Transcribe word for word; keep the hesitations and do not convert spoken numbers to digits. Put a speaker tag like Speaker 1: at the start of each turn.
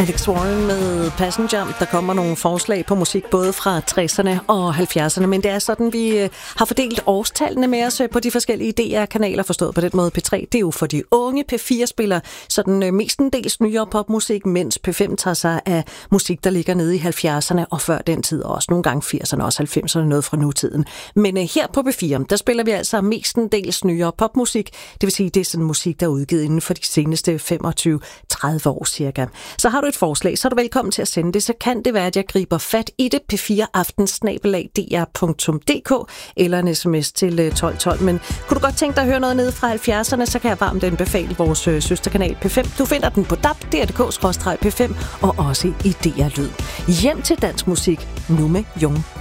Speaker 1: Alex Warren med Passenger. Der kommer nogle forslag på musik både fra tresserne og halvfjerdserne, men det er sådan, vi har fordelt årstallene med os på de forskellige D R-kanaler, forstået på den måde. P tre, det er jo for de unge. P fire spiller sådan mestendels nyere popmusik, mens P fem tager sig af musik, der ligger nede i halvfjerdserne og før den tid, også nogle gange firserne, også halvfemserne, noget fra nutiden. Men her på P fire, der spiller vi altså mestendels nyere popmusik, det vil sige, det er sådan musik, der er udgivet inden for de seneste femogtyve til tredive år cirka. Så har du et forslag, så er du velkommen til at sende det, så kan det være, at jeg griber fat i det. P fire aften snabel-a d r punktum d k eller en sms til tolv tolv. Men kunne du godt tænke dig at høre noget nede fra halvfjerdserne, så kan jeg varmt anbefale vores øh, søsterkanal P fem. Du finder den på d a b punktum d r punktum d k skråstreg p fem og også i D R Lyd. Hjem til dansk musik, nu med Jung.